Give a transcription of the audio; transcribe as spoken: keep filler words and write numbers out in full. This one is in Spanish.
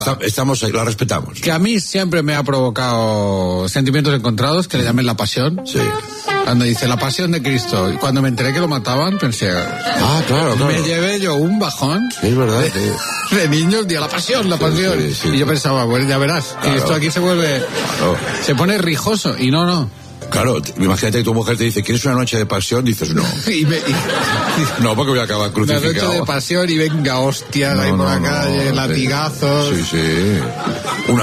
Estamos ahí, la respetamos. Que a mí siempre me ha provocado sentimientos encontrados, que le llamen la pasión. Sí. Cuando dice la pasión de Cristo, y cuando me enteré que lo mataban, pensé... Ah, claro, claro. Me llevé yo un bajón. Sí, es verdad. De, sí. de niños, día la pasión, la pasión. Sí, sí, sí. Y yo pensaba, bueno, ya verás, Claro. que esto aquí se vuelve... Claro. Se pone rijoso, y no, no. Claro, imagínate que tu mujer te dice, ¿quieres una noche de pasión? Dices, no. Y me, y, No, porque voy a acabar crucificado. Una noche de pasión y venga, hostias, No, ahí por no, la no, calle, sí. latigazos. Sí, sí. Una